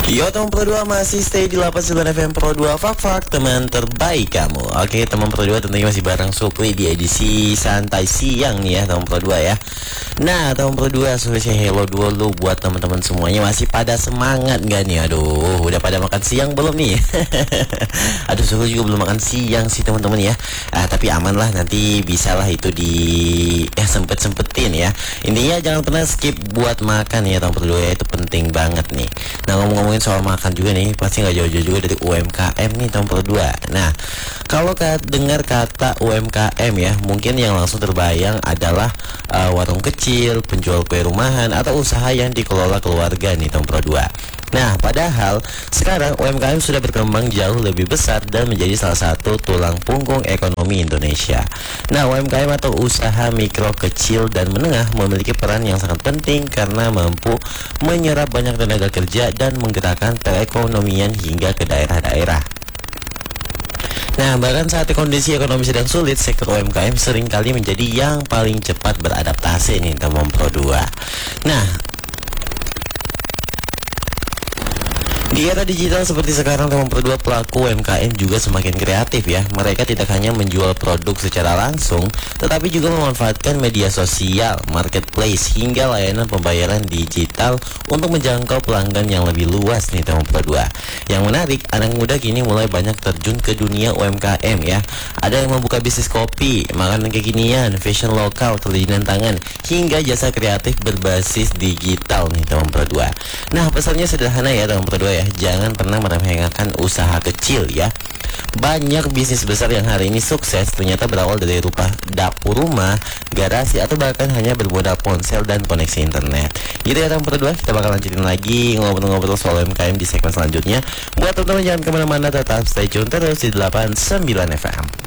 Yo teman Pro 2 masih stay di 89 FM Pro 2 Fak teman terbaik kamu. Oke teman Pro 2 tentunya masih bareng Supri di edisi santai siang nih ya teman Pro 2 ya. Nah teman Pro 2 suruh saya hello dulu buat teman-teman semuanya. Masih pada semangat gak nih? Aduh udah pada makan siang belum nih? Aduh suruh juga belum makan siang sih teman-teman ya. Tapi aman lah, nanti bisalah itu di sempet-sempetin ya. Intinya jangan pernah skip buat makan ya teman Pro 2 ya, itu penting banget nih. Nah ngomongin soal makan juga nih, pasti nggak jauh-jauh juga dari UMKM nih tahun kedua. Nah, kalau dengar kata UMKM ya, mungkin yang langsung terbayang adalah warung kecil, penjual kue rumahan, atau usaha yang dikelola keluarga nih tahun kedua. Nah, padahal sekarang UMKM sudah berkembang jauh lebih besar dan menjadi salah satu tulang punggung ekonomi Indonesia. Nah, UMKM atau usaha mikro kecil dan menengah memiliki peran yang sangat penting karena mampu menyerap banyak tenaga kerja dan menggerakkan perekonomian hingga ke daerah-daerah. Nah, bahkan saat kondisi ekonomi sedang sulit, sektor UMKM seringkali menjadi yang paling cepat beradaptasi nih teman Pro 2. Nah, di era digital seperti sekarang teman Pro 2, pelaku UMKM juga semakin kreatif ya. Mereka tidak hanya menjual produk secara langsung, tetapi juga memanfaatkan media sosial, marketplace, hingga layanan pembayaran digital untuk menjangkau pelanggan yang lebih luas nih teman Pro 2. Yang menarik, anak muda kini mulai banyak terjun ke dunia UMKM ya. Ada yang membuka bisnis kopi, makanan kekinian, fashion lokal, kerajinan tangan, hingga jasa kreatif berbasis digital nih teman Pro 2. Nah, pesannya sederhana ya teman Pro 2 ya. Jangan pernah meremehkan usaha kecil ya. Banyak bisnis besar yang hari ini sukses ternyata berawal dari dapur rumah, garasi, atau bahkan hanya bermodal ponsel dan koneksi internet. Gitu ya teman Pro 2, kita bakal lanjutin lagi ngobrol-ngobrol soal UMKM di segmen selanjutnya. Buat teman-teman jangan kemana-mana, tetap stay tune terus di 89 FM.